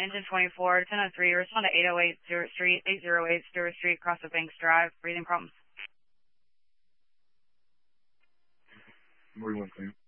engine 24, 1003, respond to 808 Stewart Street, 808 Stewart Street, across the Banks Drive, breathing problems. What do you want, Sam?